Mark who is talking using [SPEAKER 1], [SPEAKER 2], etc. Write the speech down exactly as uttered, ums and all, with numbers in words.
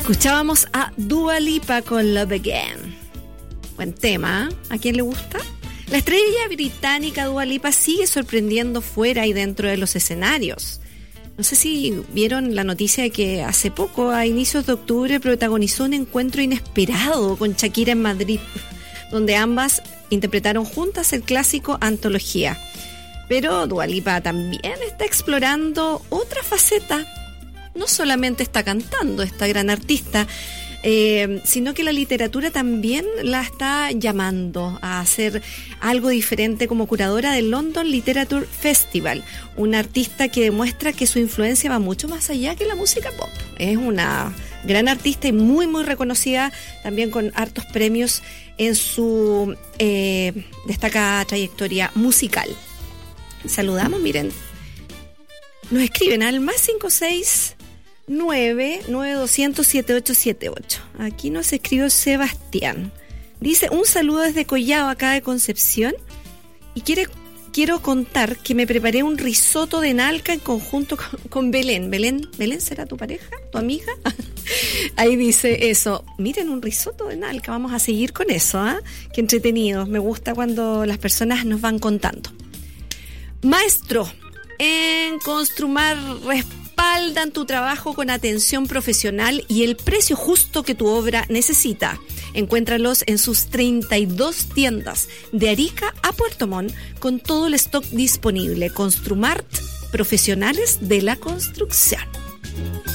[SPEAKER 1] Escuchábamos a Dua Lipa con Love Again. Buen tema, ¿eh? ¿A quién le gusta? La estrella británica Dua Lipa sigue sorprendiendo fuera y dentro de los escenarios. No sé si vieron la noticia de que hace poco, a inicios de octubre, protagonizó un encuentro inesperado con Shakira en Madrid, donde ambas interpretaron juntas el clásico Antología. Pero Dua Lipa también está explorando otra faceta. No solamente está cantando esta gran artista, eh, sino que la literatura también la está llamando a hacer algo diferente como curadora del London Literature Festival, una artista que demuestra que su influencia va mucho más allá que la música pop. Es una gran artista y muy muy reconocida, también con hartos premios en su eh, destacada trayectoria musical. Saludamos, miren, nos escriben al más cinco seis nueve nueve dos cero cero siete ocho siete ocho. Aquí nos escribió Sebastián. Dice, un saludo desde Collao, acá de Concepción, y quiere, quiero contar que me preparé un risotto de nalca en conjunto con, con Belén. Belén, ¿Belén será tu pareja? ¿Tu amiga? Ahí dice eso. Miren, un risotto de nalca, vamos a seguir con eso, ¿ah? ¿eh? Qué entretenido, me gusta cuando las personas nos van contando. Maestro, en Construmar respaldan tu trabajo con atención profesional y el precio justo que tu obra necesita. Encuéntralos en sus treinta y dos tiendas de Arica a Puerto Montt con todo el stock disponible. Construmart, profesionales de la construcción.